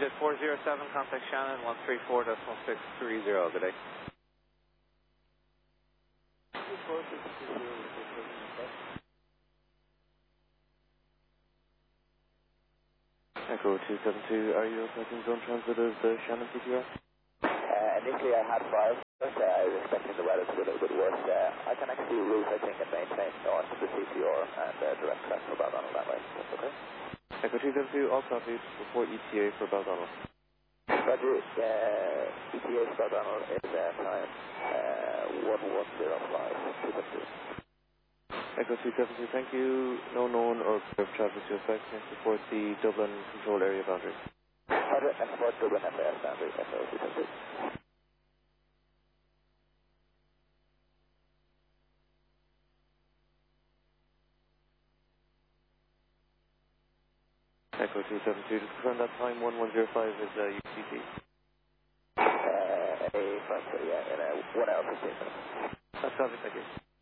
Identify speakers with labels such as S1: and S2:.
S1: EasyJet 407, contact Shannon 134.630. Good day. Echo 272, are you expecting zone transit as the Shannon CTR?
S2: Initially I had 5, but I was expecting the weather to be a little bit worse. I can actually route, I think, and maintain north of the CTR and direct track for Baldonnel that way. That's okay?
S1: Echo 272, all copies, report ETA for Baldonnel.
S2: Roger, ETA for Baldonnel is time 1105, 272.
S1: Echo 272, thank you. No known or observed traffic to affect and support the Dublin control area boundary.
S2: Roger, and support Dublin FAS boundary, Echo 272.
S1: Echo 272, just confirm that time 1105 is UTC.
S2: A 530, yeah, in 1 hour 15 minutes.
S1: That's perfect, thank you.